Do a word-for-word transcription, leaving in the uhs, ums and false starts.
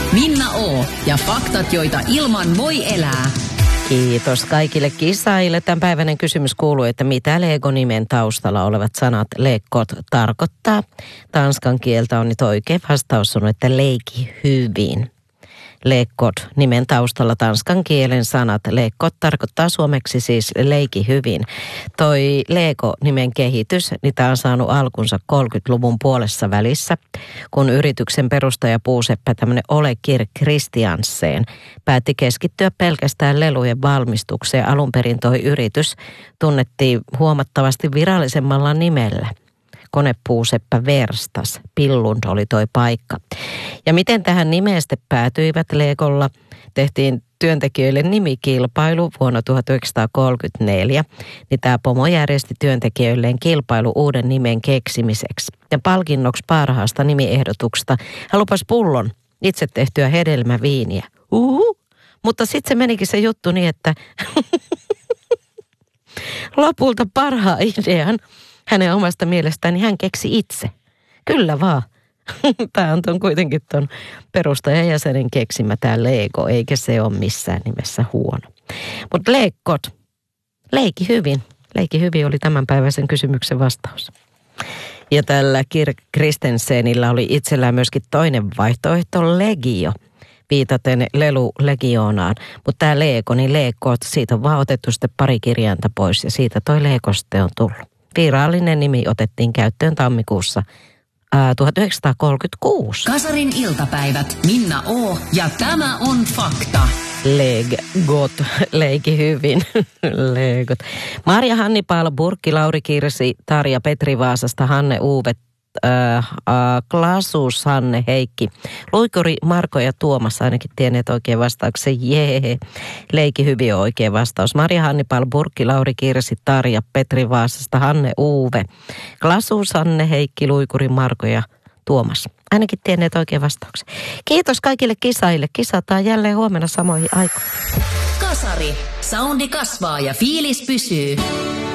Minna O. ja faktat, joita ilman voi elää. Kiitos kaikille kisaajille. Tämänpäiväinen kysymys kuuluu, että mitä Lego-nimen taustalla olevat sanat lekkot tarkoittaa. Tanskan kieltä on nyt oikein vastaus on, että leiki hyvin. Lekkot nimen taustalla tanskan kielen sanat. Lekkot tarkoittaa suomeksi siis leiki hyvin. Toi Lego-nimen kehitys, niin tämä on saanut alkunsa kolmekymmentäluvun puolessa välissä, kun yrityksen perustaja puuseppä tämmöinen Ole Kirk Christiansen päätti keskittyä pelkästään lelujen valmistukseen. Alun perin toi yritys tunnettiin huomattavasti virallisemmalla nimellä. Konepuuseppä Verstas, Billund oli toi paikka. Ja miten tähän nimeen sitten päätyivät Legolla? Tehtiin työntekijöille nimikilpailu vuonna tuhatyhdeksänsataakolmekymmentäneljä. Niin tämä pomo järjesti työntekijöilleen kilpailu uuden nimen keksimiseksi. Ja palkinnoksi parhaasta nimiehdotuksesta hän lupasi pullon itse tehtyä hedelmäviiniä. Uhu. Mutta sitten se menikin se juttu niin, että lopulta parhaan idean hänen omasta mielestään niin hän keksi itse. Kyllä vaan. Tämä on ton kuitenkin ton perustajajäsenen keksimä tämä Lego, eikä se ole missään nimessä huono. Mutta lekkot, leiki hyvin. Leiki hyvin oli tämänpäiväisen kysymyksen vastaus. Ja tällä Kirk Christensenillä oli itsellään myöskin toinen vaihtoehto, Legio, viitaten lelu-legioonaan. Mutta tämä Lego, niin lekkot, siitä on vaan otettu sitten pari kirjainta pois ja siitä toi Lego sitten on tullut. Virallinen nimi otettiin käyttöön tammikuussa ää, tuhatyhdeksänsataakolmekymmentäkuusi. Kasarin iltapäivät, Minna O. ja tämä on fakta. Legot, leiki hyvin, legot. Marja Hannipal, Burkki, Lauri Kirsi, Tarja Petri Vaasasta, Hanne Uuvet, Äh, äh, Klasus, Hanne, Heikki, Luikuri, Marko ja Tuomas ainakin tienneet oikein vastauksen. Jee, leiki hyvin on oikein vastaus. Maria Hannipal, Burkki, Lauri Kirsi, Tarja, Petri Vaasasta, Hanne Uuve, Klasus, Hanne, Heikki, Luikuri, Marko ja Tuomas. Ainakin tienneet oikein vastauksen. Kiitos kaikille kisaille. Kisataan jälleen huomenna samoihin aikoihin. Kasari. Soundi kasvaa ja fiilis pysyy.